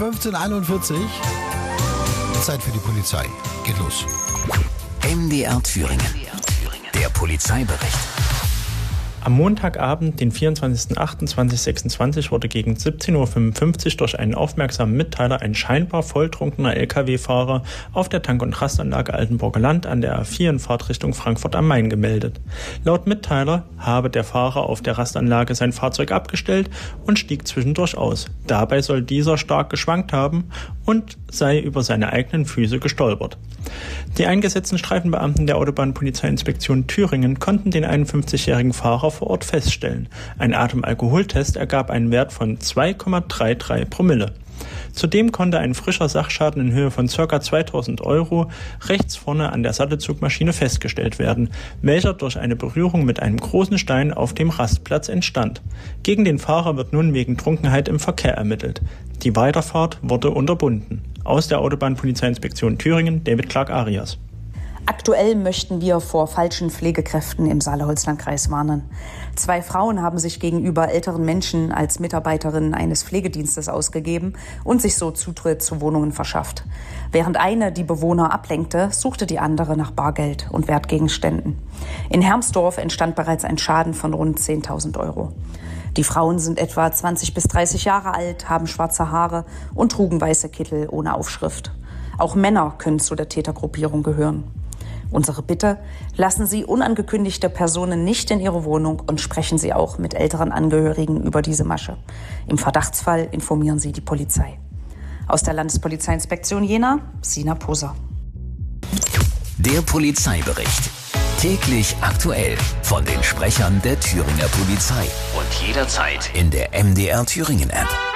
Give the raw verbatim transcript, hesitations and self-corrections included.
fünfzehn Uhr einundvierzig. Zeit für die Polizei. Geht los. M D R Thüringen. Der Polizeibericht. Am Montagabend, den vierundzwanzigsten achten zweitausendsechsundzwanzig, wurde gegen siebzehn Uhr fünfundfünfzig durch einen aufmerksamen Mitteiler ein scheinbar volltrunkener L K W-Fahrer auf der Tank- und Rastanlage Altenburger Land an der A vier in Fahrtrichtung Frankfurt am Main gemeldet. Laut Mitteiler habe der Fahrer auf der Rastanlage sein Fahrzeug abgestellt und stieg zwischendurch aus. Dabei soll dieser stark geschwankt haben und sei über seine eigenen Füße gestolpert. Die eingesetzten Streifenbeamten der Autobahnpolizeiinspektion Thüringen konnten den einundfünfzigjährigen Fahrer vor Ort feststellen. Ein Atemalkoholtest ergab einen Wert von zwei Komma dreiunddreißig Promille. Zudem konnte ein frischer Sachschaden in Höhe von ca. zweitausend Euro rechts vorne an der Sattelzugmaschine festgestellt werden, welcher durch eine Berührung mit einem großen Stein auf dem Rastplatz entstand. Gegen den Fahrer wird nun wegen Trunkenheit im Verkehr ermittelt. Die Weiterfahrt wurde unterbunden. Aus der Autobahnpolizeiinspektion Thüringen, David Clark-Arias. Aktuell möchten wir vor falschen Pflegekräften im Saale-Holzland-Kreis warnen. Zwei Frauen haben sich gegenüber älteren Menschen als Mitarbeiterinnen eines Pflegedienstes ausgegeben und sich so Zutritt zu Wohnungen verschafft. Während eine die Bewohner ablenkte, suchte die andere nach Bargeld und Wertgegenständen. In Hermsdorf entstand bereits ein Schaden von rund zehntausend Euro. Die Frauen sind etwa zwanzig bis dreißig Jahre alt, haben schwarze Haare und trugen weiße Kittel ohne Aufschrift. Auch Männer können zu der Tätergruppierung gehören. Unsere Bitte: Lassen Sie unangekündigte Personen nicht in Ihre Wohnung und sprechen Sie auch mit älteren Angehörigen über diese Masche. Im Verdachtsfall informieren Sie die Polizei. Aus der Landespolizeiinspektion Jena, Sina Poser. Der Polizeibericht. Täglich aktuell von den Sprechern der Thüringer Polizei und jederzeit in der M D R Thüringen App.